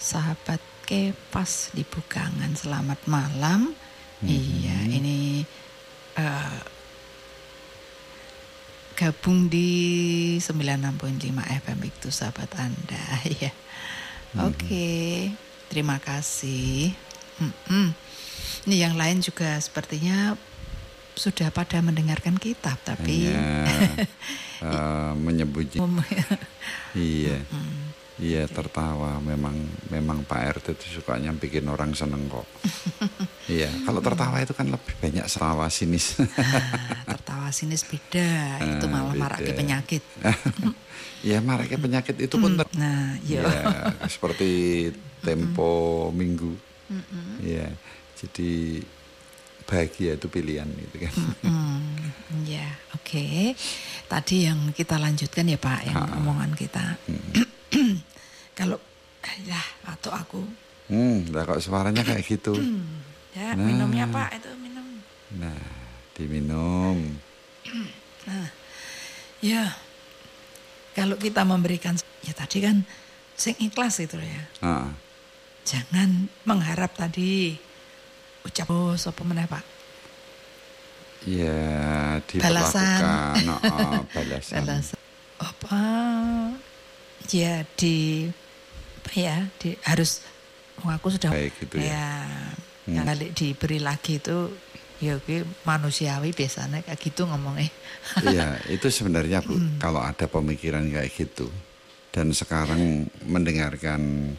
sahabat Kepas di Bukangan, selamat malam. Iya, ini gabung di 96.5 FM itu sahabat Anda ya. Oke, terima kasih. Ini yang lain juga sepertinya sudah pada mendengarkan kitab, tapi menyebutnya. Iya. Iya, tertawa. Memang Pak RT itu sukanya bikin orang seneng kok. Iya, kalau tertawa itu kan lebih banyak tertawa sinis. Tertawa sinis beda, itu malah marake penyakit. Ya, marake penyakit itu pun ya, seperti tempo minggu. Ya, jadi bahagia itu pilihan gitu kan. Ya, oke. Tadi yang kita lanjutkan ya Pak, yang omongan kita. Kalau ya atau aku lah kok suaranya kayak gitu. Ya, minumnya Pak, itu minum. Nah, diminum. Nah, ya kalau kita memberikan, ya tadi kan sing ikhlas itu ya. Jangan mengharap tadi ucap apa meneh Pak. Ya, balasan. Balasan. Apa? Ya harus aku sudah baik gitu ya. Kali diberi lagi itu ya manusiawi biasanya kayak gitu ngomongnya. Iya, itu sebenarnya Bu, kalau ada pemikiran kayak gitu dan sekarang mendengarkan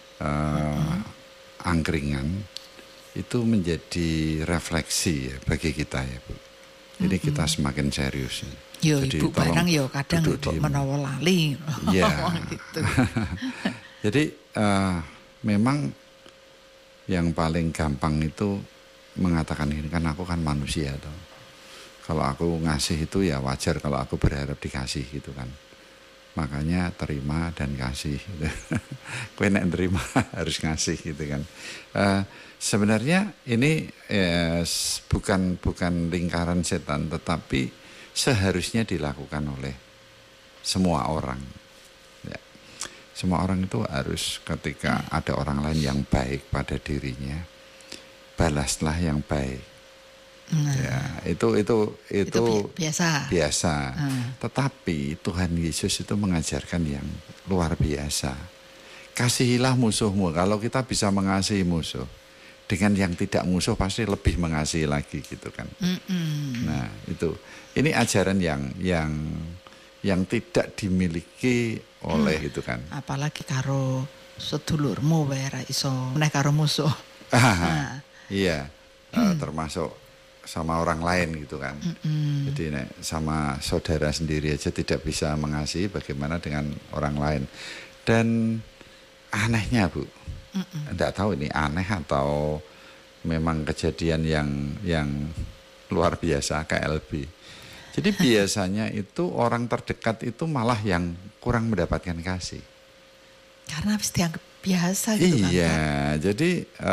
angkringan itu menjadi refleksi ya bagi kita ya Bu. Jadi kita semakin serius. Yo, Ibu barang yo kadang menawa lali. Ya. Gitu. Jadi memang yang paling gampang itu mengatakan ini kan aku kan manusia toh. Kalau aku ngasih itu ya wajar kalau aku berharap dikasih gitu kan. Makanya terima dan kasih. Kowe nek terima harus ngasih gitu kan. Sebenarnya ini bukan lingkaran setan, tetapi seharusnya dilakukan oleh semua orang. Ya. Semua orang itu harus ketika ada orang lain yang baik pada dirinya, balaslah yang baik. Ya, itu biasa. Tetapi Tuhan Yesus itu mengajarkan yang luar biasa. Kasihilah musuhmu. Kalau kita bisa mengasihi musuh, dengan yang tidak musuh pasti lebih mengasihi lagi gitu kan. Nah, itu. Ini ajaran yang tidak dimiliki oleh gitu kan. Apalagi karo sedulurmu wae ra iso meneh karo musuh. Iya, termasuk sama orang lain gitu kan. Jadi sama saudara sendiri aja tidak bisa mengasihi, bagaimana dengan orang lain. Dan anehnya Bu, enggak tahu ini aneh atau memang kejadian yang luar biasa KLB. Jadi biasanya itu orang terdekat itu malah yang kurang mendapatkan kasih. Karena pasti dianggap biasa gitu kan. Iya, jadi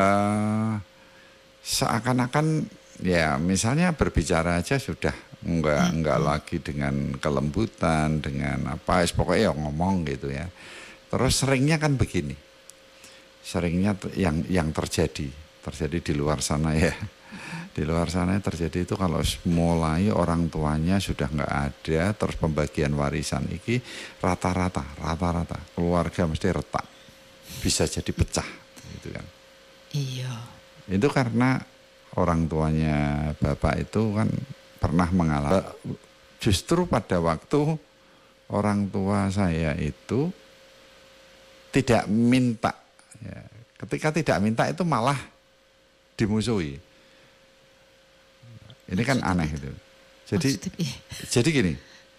seakan-akan ya misalnya berbicara aja sudah enggak lagi dengan kelembutan, dengan apa, pokoknya ya ngomong gitu ya. Terus seringnya kan begini. Seringnya yang terjadi di luar sana ya. Di luar sana terjadi itu kalau mulai orang tuanya sudah nggak ada, terus pembagian warisan iki rata-rata keluarga mesti retak, bisa jadi pecah gitu kan. Iya. Itu karena orang tuanya bapak itu kan pernah mengalami. Justru pada waktu orang tua saya itu tidak minta, ya. Ketika tidak minta itu malah dimusuhi. Ini kan aneh itu. Jadi gini,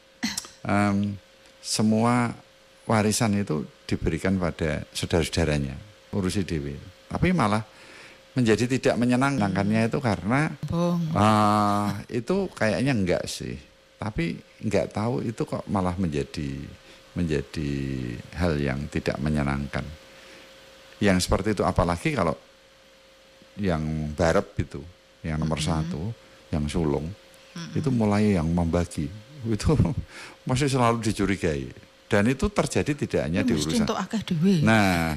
semua warisan itu diberikan pada saudara-saudaranya, urusi dewi. Tapi malah menjadi tidak menyenangkannya itu karena itu kayaknya enggak sih. Tapi enggak tahu itu kok malah menjadi hal yang tidak menyenangkan. Yang seperti itu apalagi kalau yang barep itu, yang nomor satu, yang sulung, itu mulai yang membagi, itu masih selalu dicurigai. Dan itu terjadi tidak hanya di urusan. Nah,